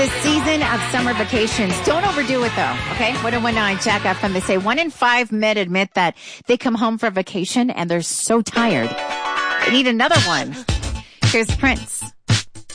The season of summer vacations. Don't overdo it, though, okay? 101.9 Jack FM. They say 1 in 5 men admit that they come home for vacation and they're so tired. They need another one. Here's Prince.